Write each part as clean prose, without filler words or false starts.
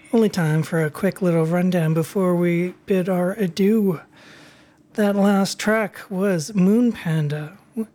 Only time for a quick little rundown before we bid our adieu. That last track was Moon Panda.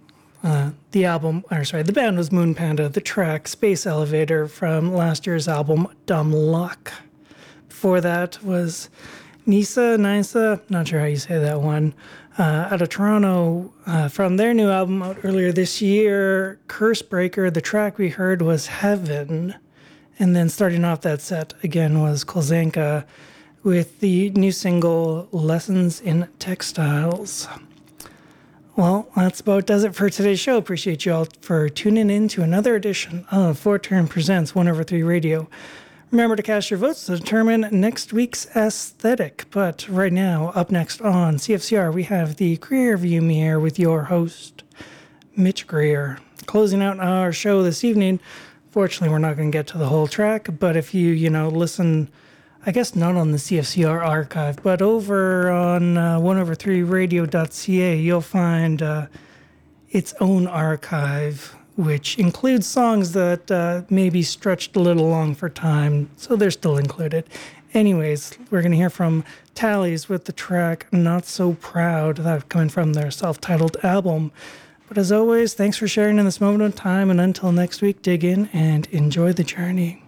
The band was Moon Panda. The track Space Elevator from last year's album Dumb Luck. Before that was Nisa, not sure how you say that one, out of Toronto, from their new album out earlier this year, Cursebreaker. The track we heard was Heaven. And then starting off that set again was Kolzanka with the new single Lessons in Textiles. Well, that's about does it for today's show. Appreciate you all for tuning in to another edition of Four Turn Presents 1/3 Radio. Remember to cast your votes to determine next week's aesthetic. But right now, up next on CFCR, we have the Greer View Mirror with your host, Mitch Greer. Closing out our show this evening. Fortunately, we're not going to get to the whole track, but if you listen, I guess not on the CFCR archive, but over on 1/3radio.ca, you'll find its own archive, which includes songs that may be stretched a little long for time, so they're still included. Anyways, we're going to hear from Tallies with the track Not So Proud, that coming from their self-titled album. But as always, thanks for sharing in this moment of time, and until next week, dig in and enjoy the journey.